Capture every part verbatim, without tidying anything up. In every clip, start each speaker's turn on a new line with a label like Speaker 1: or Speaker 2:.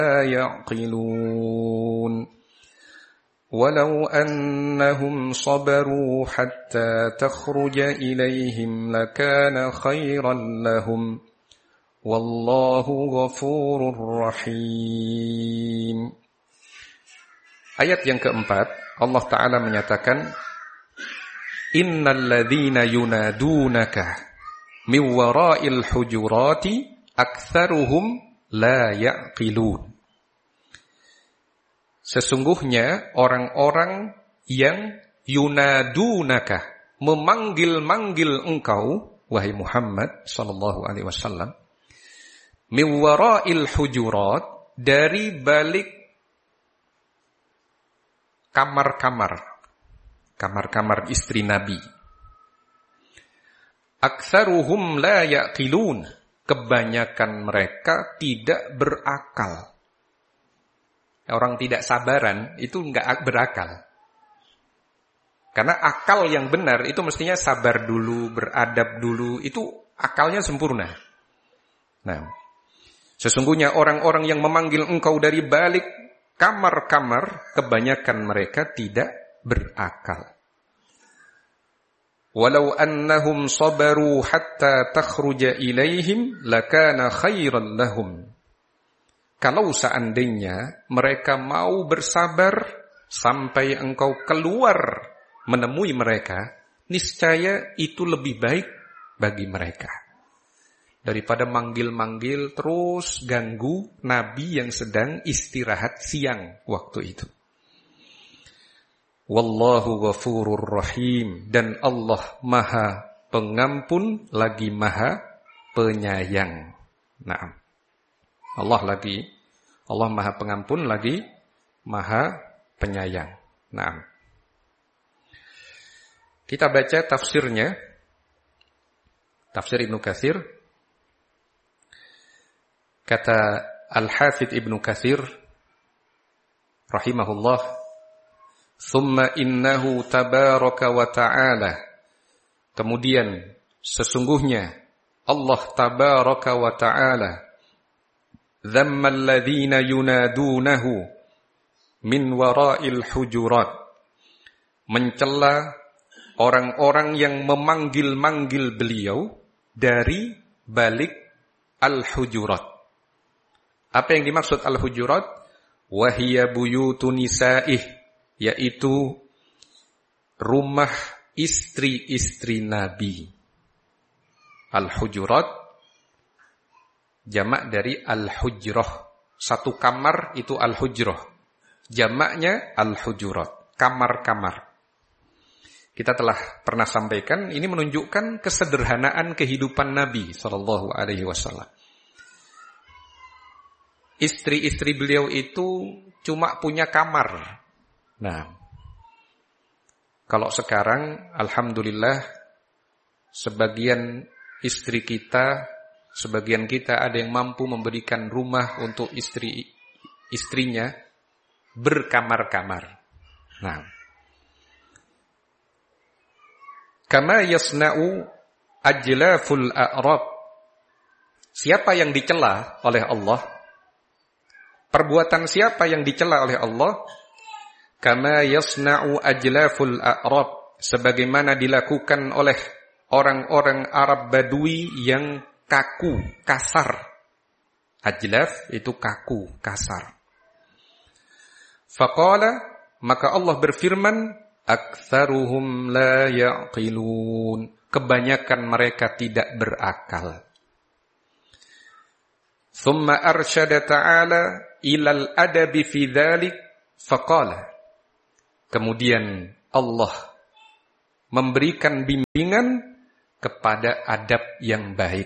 Speaker 1: لا يعقلون ولو أنهم صبروا حتى تخرج إليهم لكان خيرا لهم والله غفور رحيم. Ayat yang keempat, Allah Ta'ala menyatakan, Innal ladzina yunadunaka min wara'il hujurati aktsaruhum la ya'qilun. Sesungguhnya orang-orang yang yunadunaka, memanggil-manggil engkau, wahai Muhammad sallallahu alaihi wasallam, min wara'il hujurat, dari balik kamar-kamar, kamar-kamar istri Nabi. Aktsaruhum la ya'qilun, kebanyakan mereka tidak berakal. Orang tidak sabaran itu enggak berakal. Karena akal yang benar itu mestinya sabar dulu, beradab dulu, itu akalnya sempurna. Nah, sesungguhnya orang-orang yang memanggil engkau dari balik kamar-kamar, kebanyakan mereka tidak berakal. Walau annahum sabaru hatta takhruja ilaihim lakana khairan lahum. Kalau seandainya mereka mau bersabar sampai engkau keluar menemui mereka, niscaya itu lebih baik bagi mereka daripada manggil-manggil terus ganggu Nabi yang sedang istirahat siang waktu itu. Wallahu ghafurur rahim, dan Allah Maha Pengampun lagi Maha Penyayang. Nah, Allah lagi Allah Maha Pengampun lagi Maha Penyayang. Nah, kita baca tafsirnya, tafsir Ibnu Katsir. Kata Al-Hafidz Ibnu Katsir rahimahullah, "Tsumma innahu tabaraka wa ta'ala." Kemudian sesungguhnya Allah tabaraka wa ta'ala dzamma alladhina yunadunahu min wara'il hujurat, mencela orang-orang yang memanggil-manggil beliau dari balik al-hujurat. Apa yang dimaksud al-hujurat? Wahiya buyutu nisa'ih, yaitu rumah istri-istri Nabi. Al-hujurat jamak dari al-hujrah. Satu kamar itu al-hujrah. Jamaknya al-hujurat, kamar-kamar. Kita telah pernah sampaikan, ini menunjukkan kesederhanaan kehidupan Nabi sallallahu alaihi wasallam. Istri-istri beliau itu cuma punya kamar. Nah, kalau sekarang alhamdulillah sebagian istri kita, sebagian kita ada yang mampu memberikan rumah untuk istri istrinya berkamar-kamar. Nah, kama yasna'u ajlaful a'rab. Siapa yang dicela oleh Allah? Perbuatan siapa yang dicela oleh Allah? Kama yasna'u ajlaful a'rab, sebagaimana dilakukan oleh orang-orang Arab Badui yang kaku, kasar. Ajlaf itu kaku, kasar. Faqala, maka Allah berfirman, aktsaruhum la ya'qilun, kebanyakan mereka tidak berakal. Thumma arsyada ta'ala ilal adabi fi dzalik faqala, kemudian Allah memberikan bimbingan kepada adab yang baik.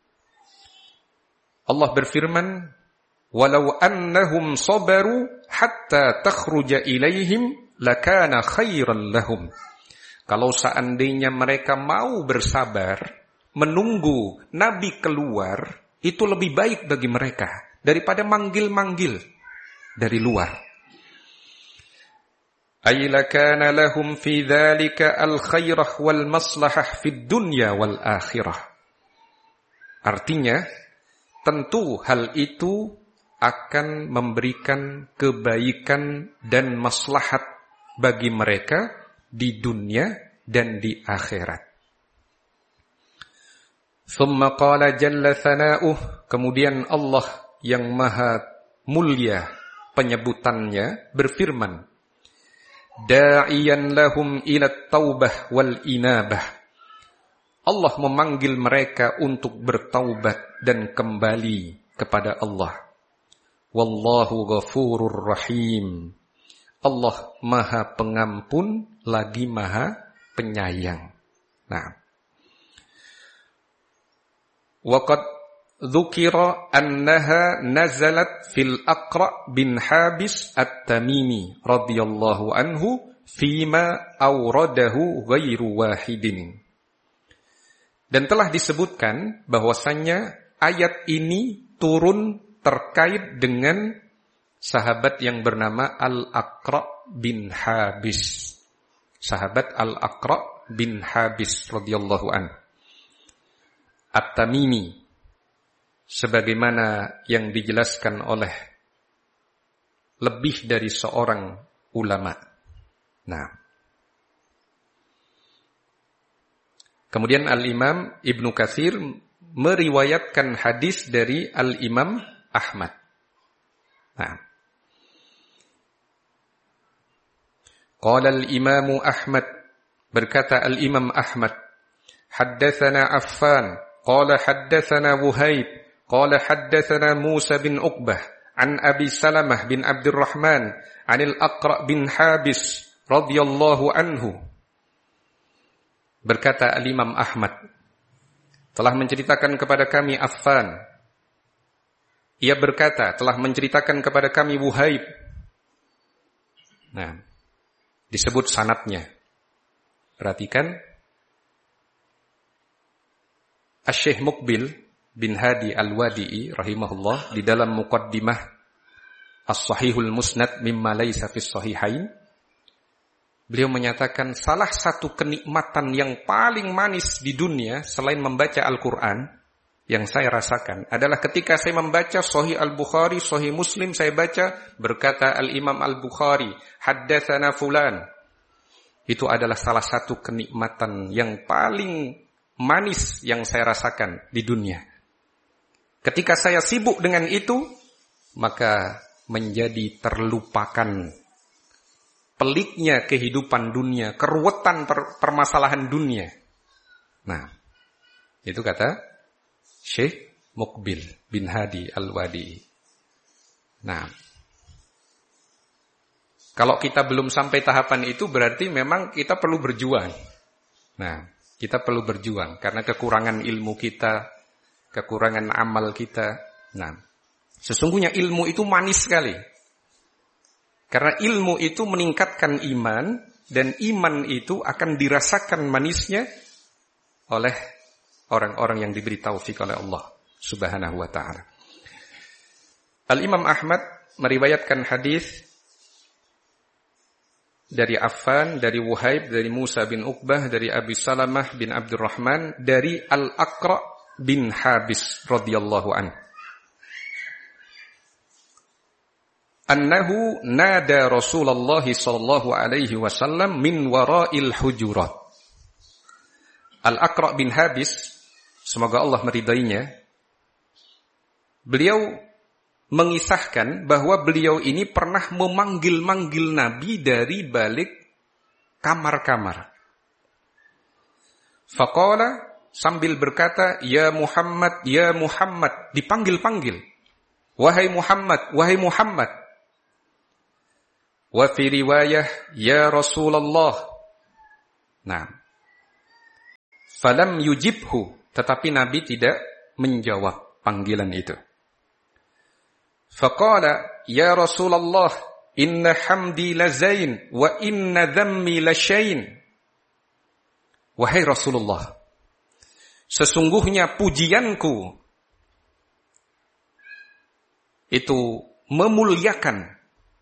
Speaker 1: Allah berfirman, walau annahum sabaru hatta takhruja ilaihim lakana khairan lahum. Kalau seandainya mereka mau bersabar menunggu Nabi keluar, itu lebih baik bagi mereka daripada manggil-manggil dari luar. Ay lakana lahum fi dzalika al-khairah wal maslahah fid dunya wal akhirah. Artinya, tentu hal itu akan memberikan kebaikan dan maslahat bagi mereka di dunia dan di akhirat. Thumma qala jalla thana'uh, kemudian Allah yang maha mulia penyebutannya berfirman, da'iyan lahum ila taubah wal inabah. Allah memanggil mereka untuk bertaubat dan kembali kepada Allah. Wallahu ghafurur rahim. Allah maha pengampun lagi maha penyayang. Nah, waqad dzukira annaha nazalat fil Aqra bin Habis At-Tamimi radhiyallahu anhu fima awradahu ghairu wahidin. Dan telah disebutkan bahwasannya ayat ini turun terkait dengan sahabat yang bernama Al-Aqra bin Habis. Sahabat Al-Aqra bin Habis radhiyallahu anhu. At-Tamimi, sebagaimana yang dijelaskan oleh lebih dari seorang ulama. Nah, kemudian Al-Imam Ibnu Katsir meriwayatkan hadis dari Al-Imam Ahmad. Nah, qala al-Imam Ahmad, berkata Al-Imam Ahmad, haddatsana Affan, qala haddatsana Wuhaib, qala haddatsana Musa bin Uqbah, an Abi Salamah bin Abdurrahman, anil Aqra bin Habis radhiyallahu anhu. Berkata Al-Imam Ahmad, telah menceritakan kepada kami Affan. Ia berkata, telah menceritakan kepada kami Wuhaib. Nah, disebut sanadnya. Perhatikan. Asy-Syaikh Muqbil bin Hadi Al-Wadi'i rahimahullah di dalam muqaddimah As-Sahihul Musnad mimma laisa fis sahihain, beliau menyatakan salah satu kenikmatan yang paling manis di dunia selain membaca Al-Quran yang saya rasakan adalah ketika saya membaca Sahih Al-Bukhari, Sahih Muslim, saya baca berkata Al-Imam Al-Bukhari, haddatsana fulan. Itu adalah salah satu kenikmatan yang paling manis yang saya rasakan di dunia. Ketika saya sibuk dengan itu, maka menjadi terlupakan peliknya kehidupan dunia, keruwetan per- permasalahan dunia. Nah, itu kata Syekh Muqbil bin Hadi Al-Wadi'i. Nah, kalau kita belum sampai tahapan itu berarti memang kita perlu berjuang. Nah, kita perlu berjuang karena kekurangan ilmu kita, kekurangan amal kita. Nah, sesungguhnya ilmu itu manis sekali. Karena ilmu itu meningkatkan iman, dan iman itu akan dirasakan manisnya oleh orang-orang yang diberi taufik oleh Allah Subhanahu wa ta'ala. Al-Imam Ahmad meriwayatkan hadis dari Affan, dari Wuhaib, dari Musa bin Uqbah, dari Abi Salamah bin Abdurrahman, dari Al-Aqra bin Habis radhiyallahu anhu. Annahu nada Rasulullah sallallahu alaihi wasallam min wara'il hujurat. Al-Aqra bin Habis, semoga Allah meridainya, beliau mengisahkan bahwa beliau ini pernah memanggil-manggil Nabi dari balik kamar-kamar. Faqala, sambil berkata, ya Muhammad, ya Muhammad, dipanggil-panggil. Wahai Muhammad, wahai Muhammad. Wa fi riwayah, ya Rasulullah. Nah, falam yujibhu, tetapi Nabi tidak menjawab panggilan itu. Faqala, ya Rasulullah, inna hamdi lazain wa inna dhammi lasyain. Wahai Rasulullah, sesungguhnya pujianku itu memuliakan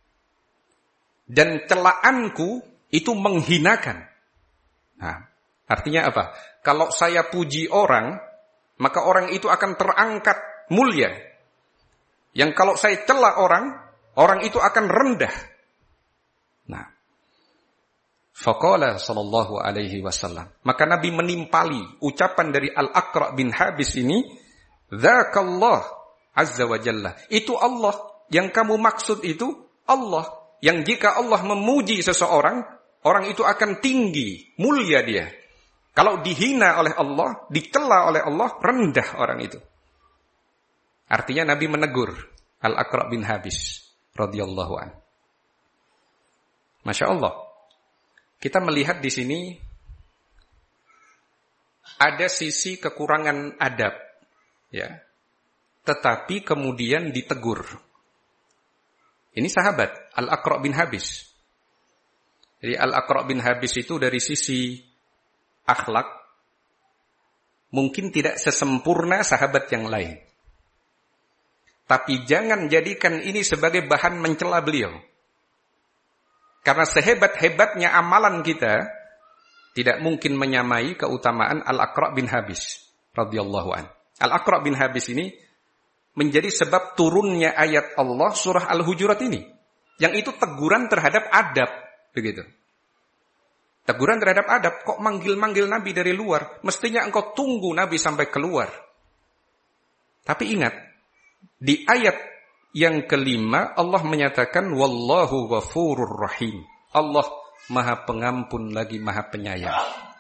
Speaker 1: dan celaanku itu menghinakan. Nah, artinya apa? Kalau saya puji orang, maka orang itu akan terangkat mulia. Yang kalau saya cela orang, orang itu akan rendah. Nah, faqala sallallahu alaihi wasallam. Maka Nabi menimpali ucapan dari Al-Aqra' bin Habis ini, dzakallah azza wa jalla. Itu Allah. Yang kamu maksud itu Allah. Yang jika Allah memuji seseorang, orang itu akan tinggi, mulia dia. Kalau dihina oleh Allah, dicela oleh Allah, rendah orang itu. Artinya Nabi menegur Al-Aqra' bin Habis radhiyallahu an. Masya Allah. Kita melihat di sini ada sisi kekurangan adab, ya. Tetapi kemudian ditegur. Ini sahabat Al-Aqra' bin Habis. Jadi Al-Aqra' bin Habis itu dari sisi akhlak mungkin tidak sesempurna sahabat yang lain. Tapi jangan jadikan ini sebagai bahan mencela beliau. Karena sehebat-hebatnya amalan kita tidak mungkin menyamai keutamaan Al-Aqra' bin Habis radhiyallahu an. Al-Aqra' bin Habis ini menjadi sebab turunnya ayat Allah surah Al-Hujurat ini. Yang itu teguran terhadap adab, begitu. Teguran terhadap adab, kok manggil-manggil Nabi dari luar? Mestinya engkau tunggu Nabi sampai keluar. Tapi ingat, di ayat yang kelima Allah menyatakan wallahu ghafurur rahim. Allah Maha Pengampun lagi Maha Penyayang.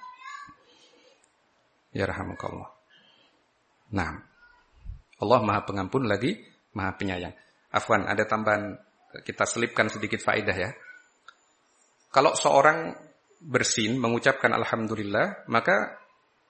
Speaker 1: Ya rahmukallah. Nah, Allah Maha Pengampun lagi Maha Penyayang. Afwan, ada tambahan, kita selipkan sedikit faedah ya. Kalau seorang bersin mengucapkan alhamdulillah, maka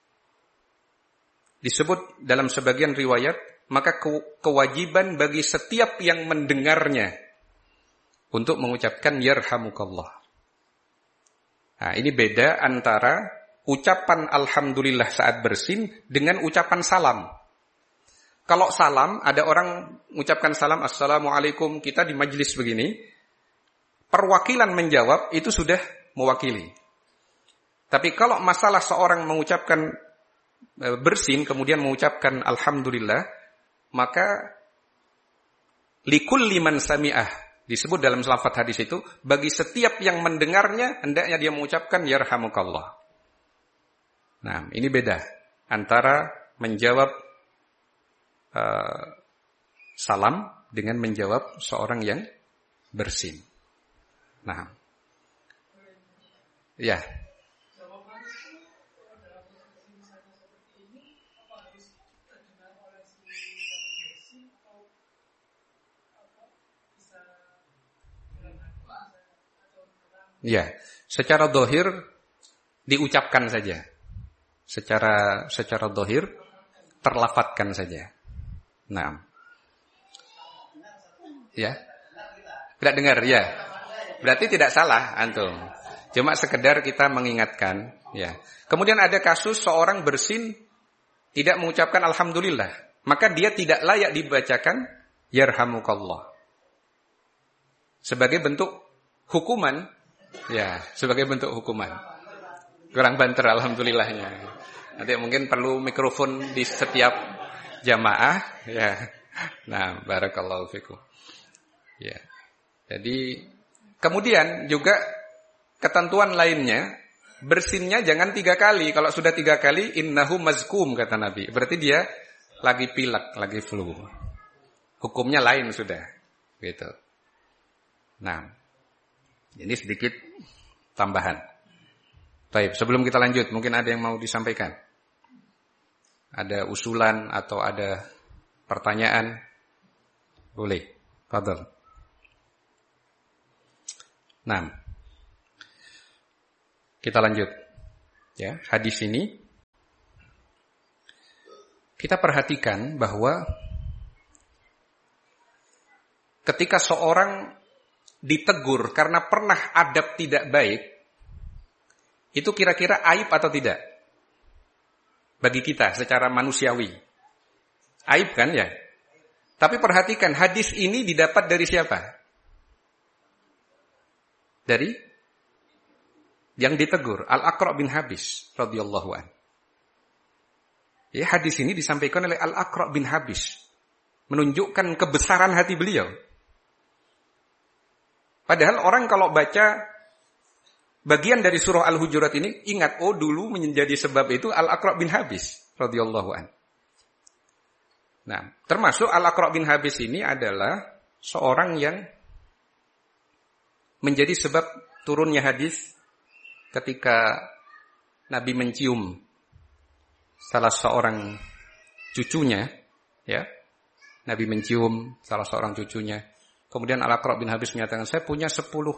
Speaker 1: disebut dalam sebagian riwayat, maka kewajiban bagi setiap yang mendengarnya untuk mengucapkan yarhamukallah. Nah, ini beda antara ucapan alhamdulillah saat bersin dengan ucapan salam. Kalau salam, ada orang mengucapkan salam, assalamualaikum, kita di majelis begini, perwakilan menjawab itu sudah mewakili. Tapi kalau masalah seorang mengucapkan bersin, kemudian mengucapkan alhamdulillah, maka likulli man sami'ah, disebut dalam lafaz hadis itu, bagi setiap yang mendengarnya hendaknya dia mengucapkan yarhamukallah. Nah, ini beda antara menjawab uh, salam dengan menjawab seorang yang bersin. Nah, ya. Ya, secara dohir diucapkan saja. Secara secara dohir terlafatkan saja. Nah, ya, tidak dengar ya. Berarti tidak salah antum. Cuma sekedar kita mengingatkan. Ya. Kemudian ada kasus seorang bersin tidak mengucapkan alhamdulillah, maka dia tidak layak dibacakan yarhamukallah. Sebagai bentuk hukuman. Ya, sebagai bentuk hukuman. Kurang banter alhamdulillahnya. Nanti mungkin perlu mikrofon di setiap jamaah, ya. Nah, barakallahu fikum. Ya. Jadi kemudian juga ketentuan lainnya, bersinnya jangan tiga kali. Kalau sudah tiga kali, innahu mazkum kata Nabi. Berarti dia lagi pilek, lagi flu. Hukumnya lain sudah, gitu. Nah. Ini sedikit tambahan. Baik, sebelum kita lanjut, mungkin ada yang mau disampaikan. Ada usulan atau ada pertanyaan? Boleh. Fadhal. Nah. Kita lanjut. Ya, hadis ini kita perhatikan bahwa ketika seorang ditegur karena pernah adab tidak baik, itu kira-kira aib atau tidak? Bagi kita secara manusiawi. Aib kan ya? Tapi perhatikan, hadis ini didapat dari siapa? Dari yang ditegur, Al-Aqra' bin Habis radhiyallahu an. Ya, hadis ini disampaikan oleh Al-Aqra' bin Habis. menunjukkan kebesaran hati beliau. Padahal orang kalau baca bagian dari surah Al-Hujurat ini, ingat, oh dulu menjadi sebab itu Al-Aqra' bin Habis radhiyallahu anhu. Nah, termasuk Al-Aqra' bin Habis ini adalah seorang yang menjadi sebab turunnya hadis ketika Nabi mencium salah seorang cucunya, ya. Nabi mencium salah seorang cucunya. Kemudian Al-Aqra' bin Habis menyatakan, saya punya sepuluh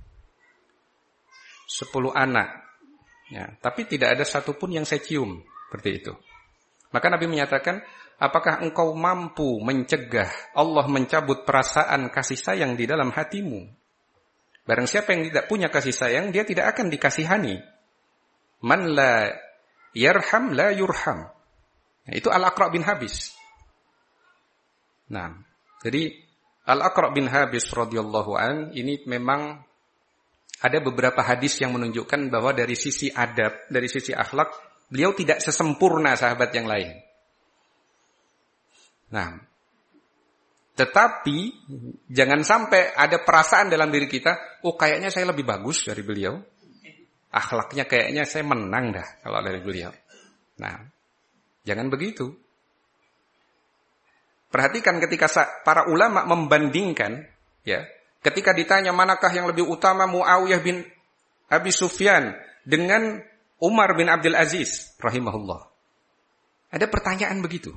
Speaker 1: sepuluh anak, ya, tapi tidak ada satupun yang saya cium, seperti itu. Maka Nabi menyatakan, apakah engkau mampu mencegah Allah mencabut perasaan kasih sayang di dalam hatimu? Barang siapa yang tidak punya kasih sayang, dia tidak akan dikasihani. Man la yarham la yurham. Nah, itu Al-Aqra' bin Habis. Nah, jadi Al-Aqra' bin Habis radhiyallahu an ini memang ada beberapa hadis yang menunjukkan bahwa dari sisi adab, dari sisi akhlak, beliau tidak sesempurna sahabat yang lain. Nah, tetapi jangan sampai ada perasaan dalam diri kita, oh kayaknya saya lebih bagus dari beliau. Akhlaknya kayaknya saya menang dah kalau dari beliau. Nah, jangan begitu. Perhatikan ketika para ulama membandingkan, ya, ketika ditanya manakah yang lebih utama Muawiyah bin Abi Sufyan dengan Umar bin Abdul Aziz rahimahullah. Ada pertanyaan begitu.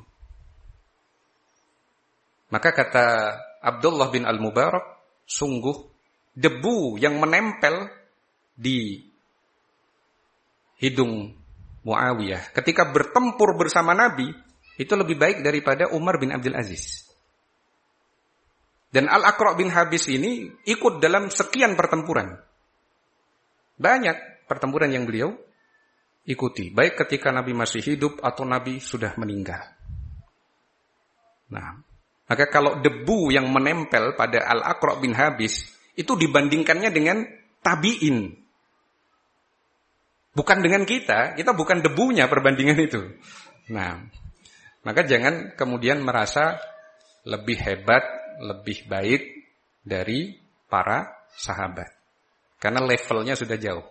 Speaker 1: Maka kata Abdullah bin Al-Mubarak, sungguh debu yang menempel di hidung Muawiyah ketika bertempur bersama Nabi itu lebih baik daripada Umar bin Abdul Aziz. Dan Al-Aqra' bin Habis ini ikut dalam sekian pertempuran. Banyak pertempuran yang beliau ikuti, baik ketika Nabi masih hidup atau Nabi sudah meninggal. Nah, maka kalau debu yang menempel pada Al-Aqra' bin Habis itu dibandingkannya dengan tabi'in. Bukan dengan kita, kita bukan debunya perbandingan itu. Nah, maka jangan kemudian merasa lebih hebat, lebih baik dari para sahabat. Karena levelnya sudah jauh.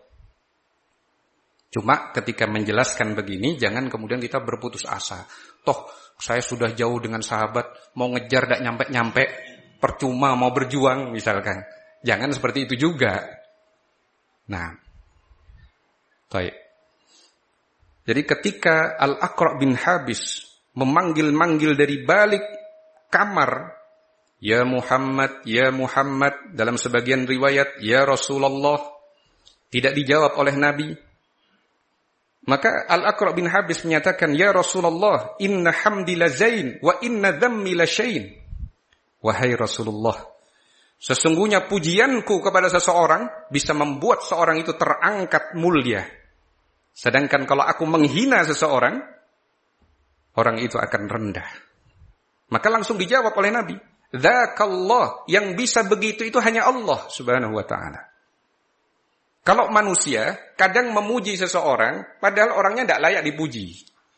Speaker 1: Cuma ketika menjelaskan begini, jangan kemudian kita berputus asa. Toh, saya sudah jauh dengan sahabat, mau ngejar tak nyampe-nyampe, percuma mau berjuang misalkan. Jangan seperti itu juga. Nah, baik. Jadi ketika Al-Aqra' bin Habis memanggil-manggil dari balik kamar, ya Muhammad, ya Muhammad, dalam sebagian riwayat, ya Rasulullah, tidak dijawab oleh Nabi. Maka Al-Aqra' bin Habis menyatakan, ya Rasulullah, inna hamdi la zain, wa inna dhammi la syain. Wahai Rasulullah, sesungguhnya pujianku kepada seseorang bisa membuat seorang itu terangkat mulia. Sedangkan kalau aku menghina seseorang, orang itu akan rendah. Maka langsung dijawab oleh Nabi, dzakallah, yang bisa begitu itu hanya Allah subhanahu wa ta'ala. Kalau manusia kadang memuji seseorang, padahal orangnya tidak layak dipuji.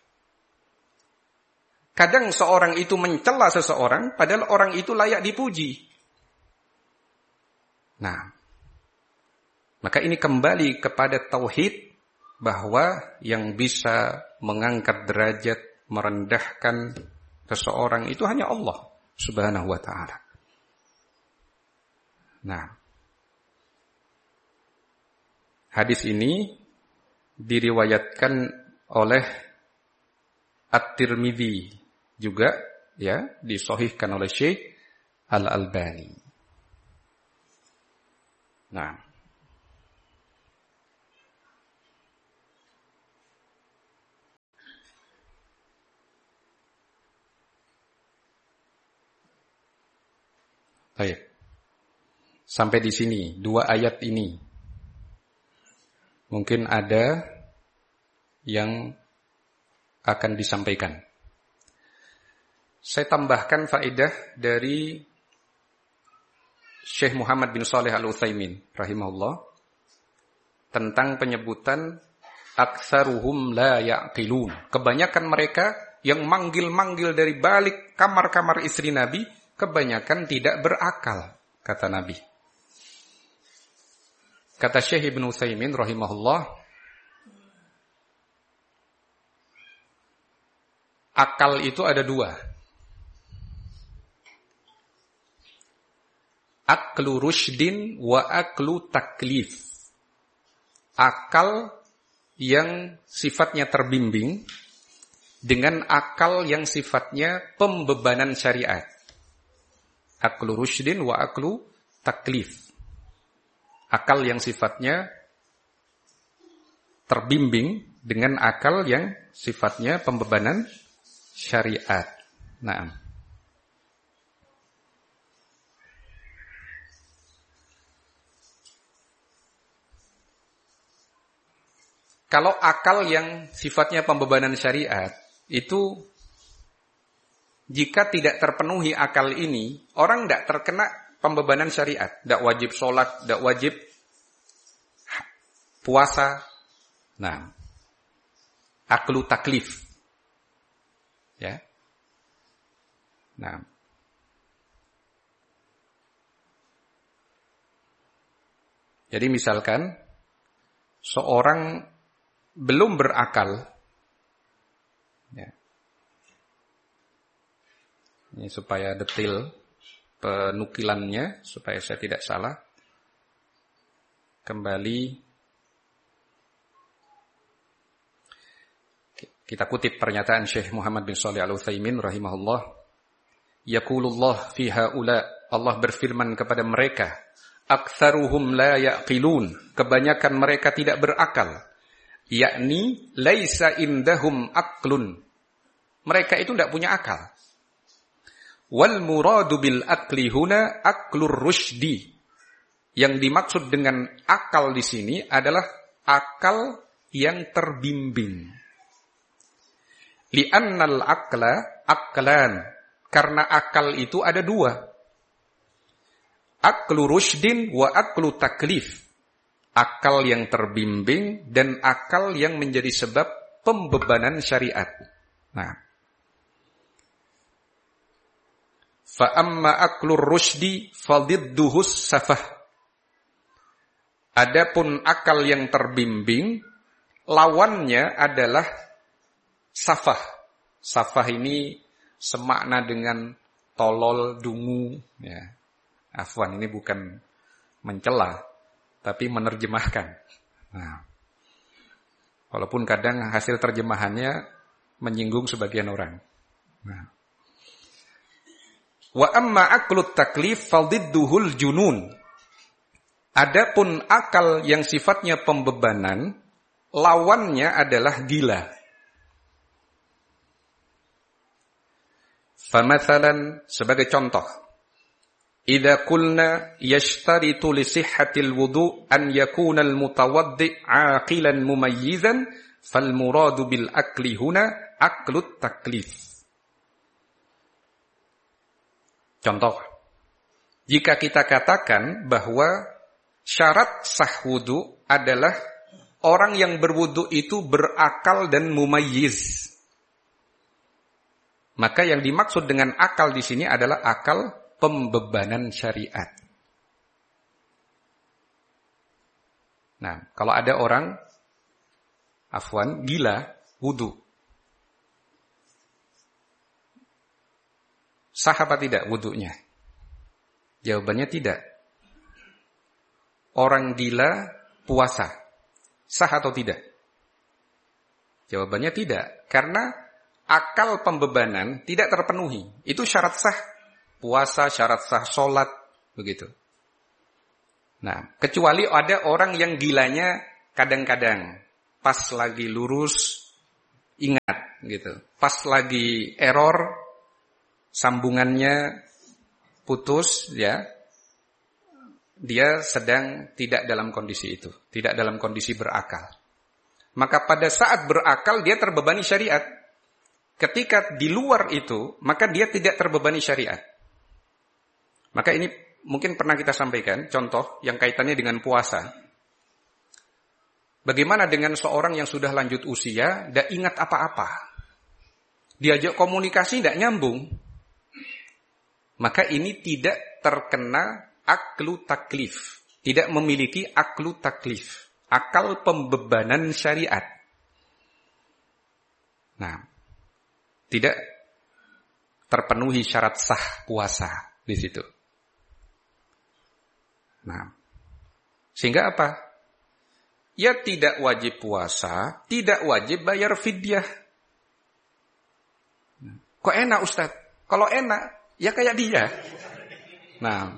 Speaker 1: Kadang seorang itu mencela seseorang, padahal orang itu layak dipuji. Nah, maka ini kembali kepada tauhid, bahwa yang bisa mengangkat derajat, merendahkan seseorang itu hanya Allah subhanahu wa ta'ala. Nah, hadis ini diriwayatkan oleh At-Tirmidzi juga, ya, disahihkan oleh Syekh Al-Albani. Nah, baik. Sampai di sini dua ayat ini. Mungkin ada yang akan disampaikan. Saya tambahkan faedah dari Syekh Muhammad bin Shalih Al-Utsaimin rahimahullah tentang penyebutan aktsaruhum la ya'qilun. Kebanyakan mereka yang manggil-manggil dari balik kamar-kamar istri Nabi, kebanyakan tidak berakal, kata Nabi. Kata Syekh Ibnu Utsaimin rahimahullah, akal itu ada dua. Aklu rusydin wa aklu taklif. Akal yang sifatnya terbimbing dengan akal yang sifatnya pembebanan syariat. Aklu rusydin wa aklu taklif. Akal yang sifatnya terbimbing dengan akal yang sifatnya pembebanan syariat. Nah, kalau akal yang sifatnya pembebanan syariat, itu jika tidak terpenuhi akal ini, orang tidak terkena pembebanan syariat. Tidak wajib sholat, tidak wajib puasa. Nah, aklu taklif. Ya. Nah. Jadi misalkan, seorang belum berakal, ya. Ini supaya detail penukilannya, supaya saya tidak salah. Kembali kita kutip pernyataan Syekh Muhammad bin Shalih Al-Utsaimin rahimahullah. Yaqulullah fi haula, Allah berfirman kepada mereka, aktsaruhum la yaqilun, kebanyakan mereka tidak berakal. Yakni laisa indahum aqlun, mereka itu tidak punya akal. Wal muradu bil aqli huna aqlur rusydi, yang dimaksud dengan akal di sini adalah akal yang terbimbing. Li'annal aqla aqlan, karena akal itu ada dua, aqlu rusydin wa aqlu taklif. Akal yang terbimbing dan akal yang menjadi sebab pembebanan syariat. Nah, fa amma aklur rusdi fadidduhus safah. Adapun akal yang terbimbing, lawannya adalah safah. Safah ini semakna dengan tolol, dungu. Ya. Afwan, ini bukan mencela, tapi menerjemahkan. Nah, walaupun kadang hasil terjemahannya menyinggung sebagian orang. Nah. Wa amma aqlut taklif fadidduhul junun. Adapun akal yang sifatnya pembebanan, lawannya adalah gila. Famathalan, sebagai contoh, idza qulna yashtaritu li sihhatil wudu an yakuna al mutawaddi' aqilan mumayyizan fal muradu bil akli huna aqlut taklif. Contoh, jika kita katakan bahwa syarat sah wudu adalah orang yang berwudu itu berakal dan mumayyiz, maka yang dimaksud dengan akal di sini adalah akal pembebanan syariat. Nah, kalau ada orang afwan gila wudu, sah apa tidak wudunya? Jawabannya tidak. Orang gila puasa, sah atau tidak? Jawabannya tidak, karena akal pembebanan tidak terpenuhi. Itu syarat sah puasa, syarat sah sholat, begitu. Nah, kecuali ada orang yang gilanya kadang-kadang, pas lagi lurus, ingat, gitu. Pas lagi error, sambungannya putus, ya, dia sedang tidak dalam kondisi itu, tidak dalam kondisi berakal. Maka pada saat berakal, dia terbebani syariat. Ketika di luar itu, maka dia tidak terbebani syariat. Maka ini mungkin pernah kita sampaikan, contoh yang kaitannya dengan puasa. Bagaimana dengan seorang yang sudah lanjut usia, tidak ingat apa-apa. diajak komunikasi tidak nyambung, maka ini tidak terkena aklu taklif, tidak memiliki aklu taklif, akal pembebanan syariat. Nah, tidak terpenuhi syarat sah puasa di situ. Nah, sehingga apa? Ya tidak wajib puasa, tidak wajib bayar fidyah. Kok enak Ustaz? Kalau enak, ya kayak dia. Nah,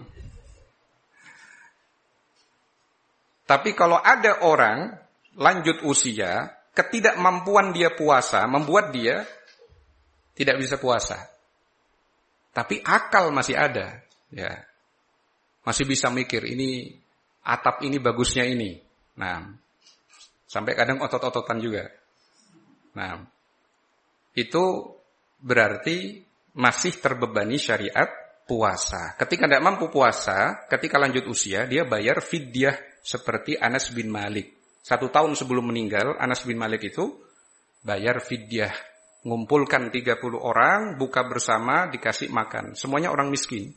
Speaker 1: tapi kalau ada orang lanjut usia, ketidakmampuan dia puasa membuat dia tidak bisa puasa. Tapi akal masih ada, ya. Masih bisa mikir ini atap ini bagusnya ini. Nah, sampai kadang otot-ototan juga. Nah, itu berarti masih terbebani syariat puasa. Ketika tidak mampu puasa, ketika lanjut usia, dia bayar fidyah seperti Anas bin Malik. Satu tahun sebelum meninggal, Anas bin Malik itu bayar fidyah. Ngumpulkan tiga puluh orang, buka bersama, dikasih makan. Semuanya orang miskin.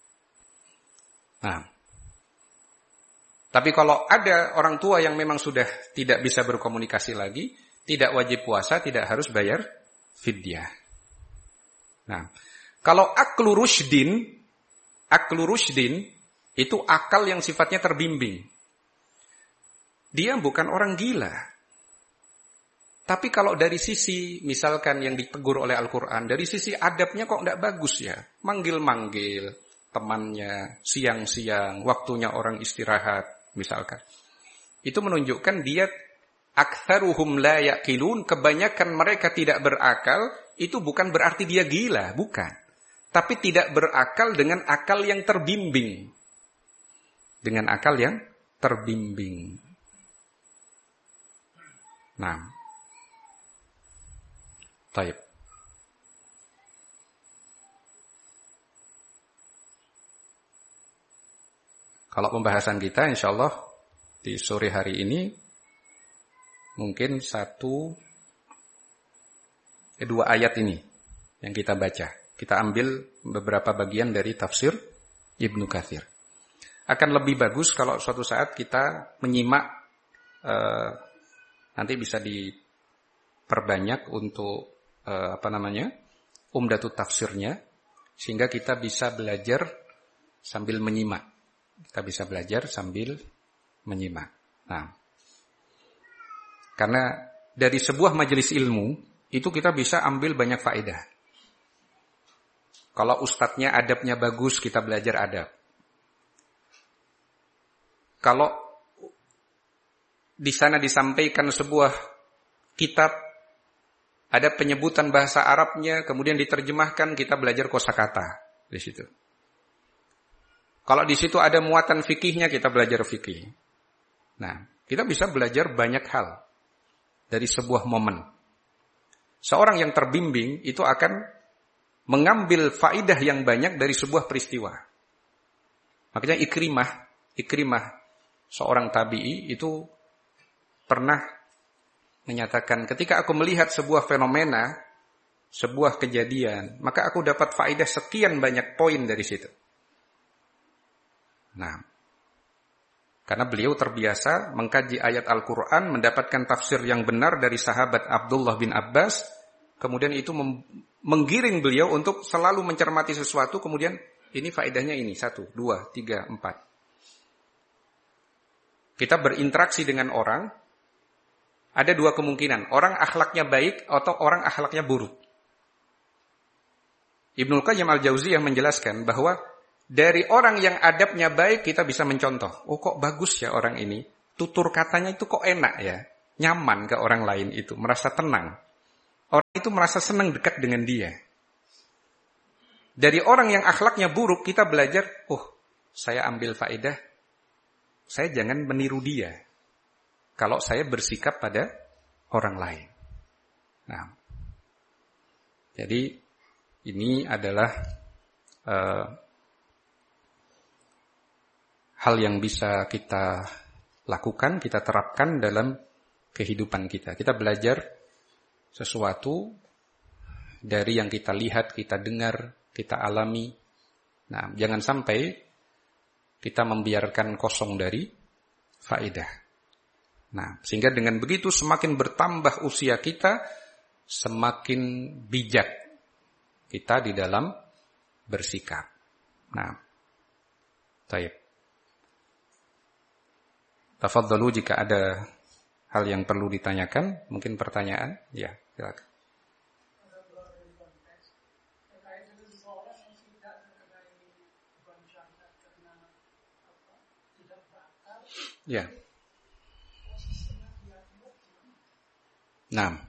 Speaker 1: Nah, tapi kalau ada orang tua yang memang sudah tidak bisa berkomunikasi lagi, tidak wajib puasa, tidak harus bayar fidyah. Nah, kalau aklu rusydin, aklu rusydin itu akal yang sifatnya terbimbing. Dia bukan orang gila. Tapi kalau dari sisi, misalkan yang ditegur oleh Al-Quran, dari sisi adabnya kok tidak bagus ya. Manggil-manggil temannya, siang-siang, waktunya orang istirahat, misalkan. Itu menunjukkan dia aktsaruhum la yaqilun, kebanyakan mereka tidak berakal, itu bukan berarti dia gila, bukan. Tapi tidak berakal dengan akal yang terbimbing. Dengan akal yang terbimbing. Nah, taib. Kalau pembahasan kita insyaallah di sore hari ini mungkin satu eh, dua ayat ini yang kita baca. Kita ambil beberapa bagian dari tafsir Ibnu Katsir. Akan lebih bagus kalau suatu saat kita menyimak eh, nanti bisa diperbanyak untuk uh, apa namanya umdatut tafsirnya, sehingga kita bisa belajar sambil menyimak. Kita bisa belajar sambil menyimak. Nah, karena dari sebuah majelis ilmu itu kita bisa ambil banyak faedah. Kalau ustadznya adabnya bagus, kita belajar adab. Kalau di sana disampaikan sebuah kitab, ada penyebutan bahasa Arabnya, kemudian diterjemahkan, kita belajar kosakata di situ. Kalau di situ ada muatan fikihnya, kita belajar fikih. Nah, kita bisa belajar banyak hal dari sebuah momen. Seorang yang terbimbing itu akan mengambil faidah yang banyak dari sebuah peristiwa. Makanya Ikrimah, Ikrimah seorang tabi'i itu pernah menyatakan, ketika aku melihat sebuah fenomena, sebuah kejadian, maka aku dapat faedah sekian banyak poin dari situ. Nah, karena beliau terbiasa mengkaji ayat Al-Quran, mendapatkan tafsir yang benar dari sahabat Abdullah bin Abbas, kemudian itu menggiring beliau untuk selalu mencermati sesuatu, kemudian ini faedahnya ini, satu, dua, tiga, empat. Kita berinteraksi dengan orang, ada dua kemungkinan, orang akhlaknya baik atau orang akhlaknya buruk. Ibnul Qayyim Al-Jauziyah menjelaskan bahwa dari orang yang adabnya baik kita bisa mencontoh. Oh kok bagus ya orang ini, tutur katanya itu kok enak ya, nyaman ke orang lain itu, merasa tenang. Orang itu merasa senang dekat dengan dia. Dari orang yang akhlaknya buruk kita belajar, oh saya ambil faedah, saya jangan meniru dia kalau saya bersikap pada orang lain. Nah, jadi ini adalah uh, hal yang bisa kita lakukan, kita terapkan dalam kehidupan kita. Kita belajar sesuatu dari yang kita lihat, kita dengar, kita alami. Nah, jangan sampai kita membiarkan kosong dari faedah. Nah, sehingga dengan begitu semakin bertambah usia kita, semakin bijak kita di dalam bersikap. Nah, baik. Tafadhalu jika ada hal yang perlu ditanyakan, mungkin pertanyaan, ya, silakan. Ya. Nah.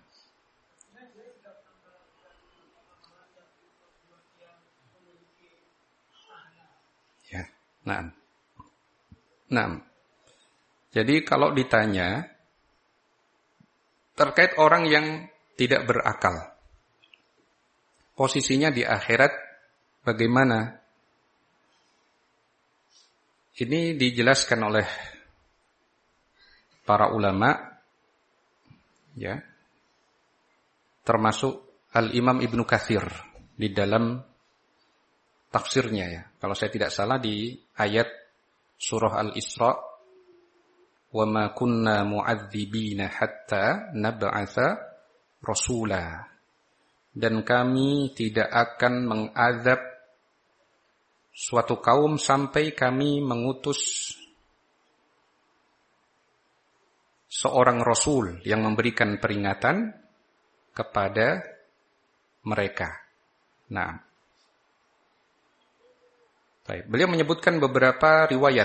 Speaker 1: Ya, nah. Nah. Jadi kalau ditanya terkait orang yang tidak berakal, posisinya di akhirat bagaimana? Ini dijelaskan oleh para ulama, ya, termasuk Al-Imam Ibnu Katsir di dalam tafsirnya, ya. Kalau saya tidak salah di ayat surah Al-Isra, wa ma kunna mu'adzibina hatta nab'atsa rasula. Dan kami tidak akan mengazab suatu kaum sampai kami mengutus seorang rasul yang memberikan peringatan kepada mereka. Nah, baik. Beliau menyebutkan beberapa riwayat.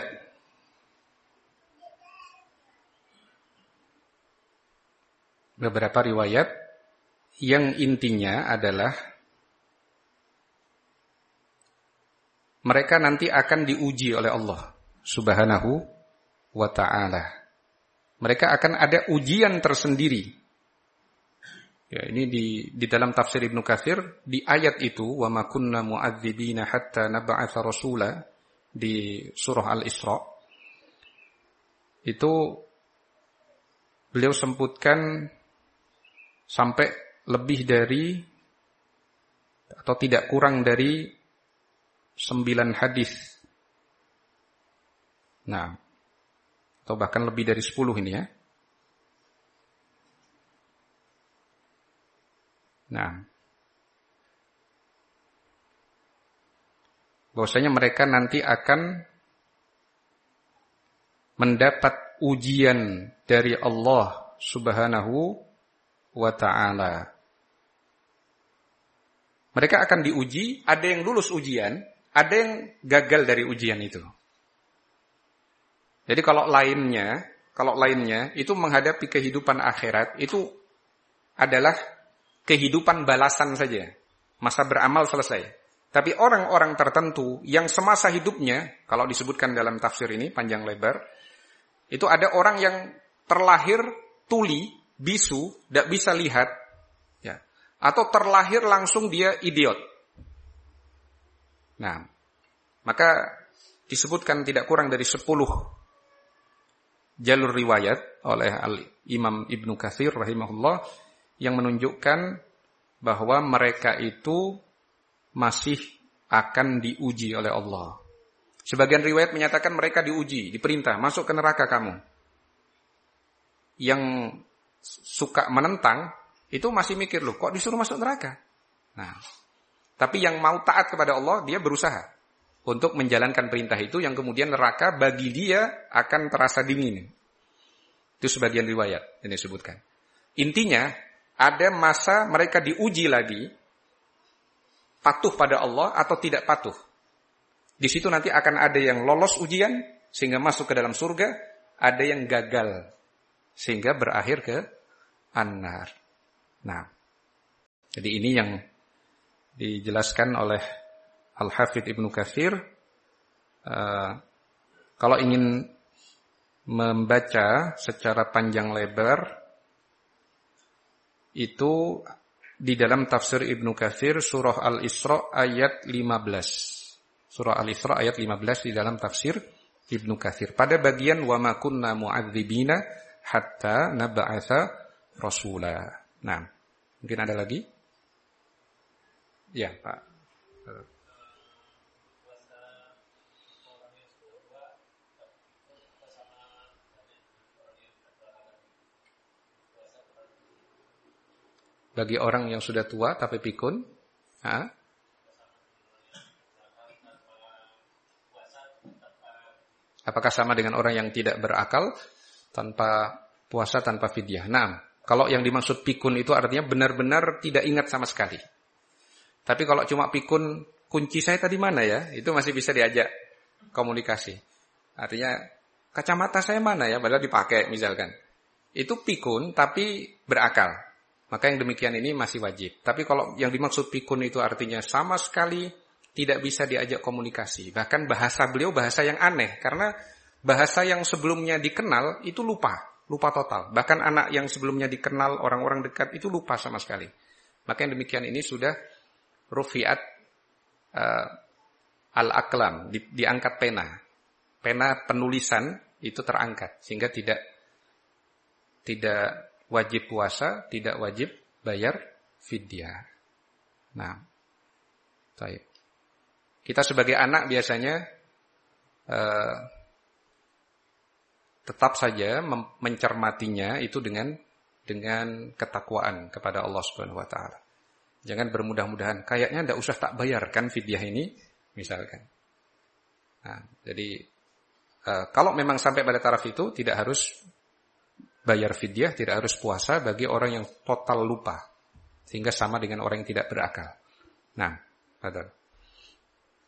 Speaker 1: Beberapa riwayat yang intinya adalah mereka nanti akan diuji oleh Allah Subhanahu wa ta'ala. Mereka akan ada ujian tersendiri. Ya, ini di di dalam tafsir Ibnu Katsir di ayat itu, wa ma kunna mu'adzibina hatta nab'atsa rasula, di surah Al-Isra. Itu beliau sebutkan sampai lebih dari atau tidak kurang dari sembilan hadis. Nah, atau bahkan lebih dari sepuluh ini, ya. Nah, bahwasanya mereka nanti akan mendapat ujian dari Allah Subhanahu wa ta'ala. Mereka akan diuji, ada yang lulus ujian, ada yang gagal dari ujian itu. Jadi kalau lainnya, kalau lainnya itu menghadapi kehidupan akhirat, itu adalah kehidupan balasan saja. Masa beramal selesai. Tapi orang-orang tertentu yang semasa hidupnya, kalau disebutkan dalam tafsir ini panjang lebar, itu ada orang yang terlahir tuli, bisu, tidak bisa lihat, ya, atau terlahir langsung dia idiot. Nah, maka disebutkan tidak kurang dari sepuluh jalur riwayat oleh Al-Imam Ibnu Katsir rahimahullah yang menunjukkan bahwa mereka itu masih akan diuji oleh Allah. Sebagian riwayat menyatakan mereka diuji, diperintah masuk ke neraka kamu. Yang suka menentang itu masih mikir, loh kok disuruh masuk neraka? Nah, tapi yang mau taat kepada Allah, dia berusaha untuk menjalankan perintah itu, yang kemudian neraka bagi dia akan terasa dingin. Itu sebagian riwayat yang disebutkan. Intinya, ada masa mereka diuji lagi, patuh pada Allah atau tidak patuh. Di situ nanti akan ada yang lolos ujian, sehingga masuk ke dalam surga, ada yang gagal, sehingga berakhir ke an-nar. Nah, jadi ini yang dijelaskan oleh Al-Hafidz Ibnu Katsir. Uh, kalau ingin membaca secara panjang lebar, itu di dalam tafsir Ibnu Katsir surah Al-Isra ayat lima belas. Surah Al-Isra ayat lima belas di dalam tafsir Ibnu Katsir. Pada bagian wa ma kunna mu'adzibina hatta nab'atsa rasula. Nah, mungkin ada lagi? Ya, Pak. Bagi orang yang sudah tua tapi pikun, ha? Apakah sama dengan orang yang tidak berakal tanpa puasa, tanpa fidyah? Nah, kalau yang dimaksud pikun itu artinya benar-benar tidak ingat sama sekali. Tapi kalau cuma pikun, kunci saya tadi mana ya? Itu masih bisa diajak komunikasi. Artinya kacamata saya mana ya? Padahal dipakai misalkan. Itu pikun tapi berakal. Maka yang demikian ini masih wajib. Tapi kalau yang dimaksud pikun itu artinya sama sekali tidak bisa diajak komunikasi. Bahkan bahasa beliau bahasa yang aneh. Karena bahasa yang sebelumnya dikenal itu lupa. Lupa total. Bahkan anak yang sebelumnya dikenal orang-orang dekat itu lupa sama sekali. Maka yang demikian ini sudah rufiat uh, al-aklam. Di, diangkat pena. Pena penulisan itu terangkat. Sehingga tidak tidak wajib puasa, tidak wajib bayar fidyah. Nah, baik. Kita sebagai anak biasanya uh, tetap saja mencermatinya itu dengan dengan ketakwaan kepada Allah Subhanahu wa taala. Jangan bermudah-mudahan kayaknya enggak usah tak bayarkan fidyah ini misalkan. Nah, jadi uh, kalau memang sampai pada taraf itu tidak harus bayar fidyah, tidak harus puasa bagi orang yang total lupa sehingga sama dengan orang yang tidak berakal. Nah, betul.